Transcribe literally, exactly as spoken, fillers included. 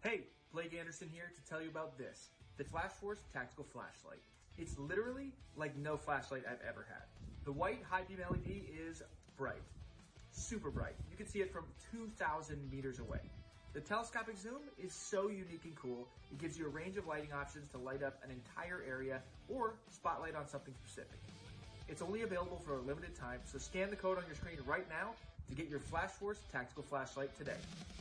Hey, Blake Anderson here to tell you about this, the Flash Force Tactical Flashlight. It's literally like no flashlight I've ever had. The white high beam L E D is bright, super bright. You can see it from two thousand meters away. The telescopic zoom is so unique and cool, it gives you a range of lighting options to light up an entire area or spotlight on something specific. It's only available for a limited time, so scan the code on your screen right now to get your Flash Force Tactical Flashlight today.